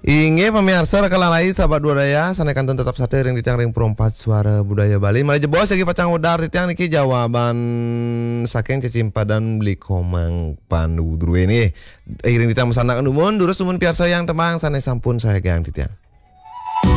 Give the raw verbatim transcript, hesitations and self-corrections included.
Inge pemirsa rekalai sahabat budaya sanekan tetap sate ring ditiang ring perempat suara budaya Bali. Mari jebos lagi pacang udar ditiang niki jawaban saking cecimpa dan beli komang pandu dulu ini. Ring ditiang mesanakan dumun durus dumun piarsa yang temang sanai sampun saya gang ditiang.